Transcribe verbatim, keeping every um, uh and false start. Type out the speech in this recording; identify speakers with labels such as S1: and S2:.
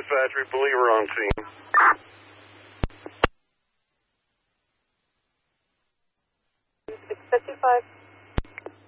S1: dispatch, we believe we're on scene.
S2: six fifty-five.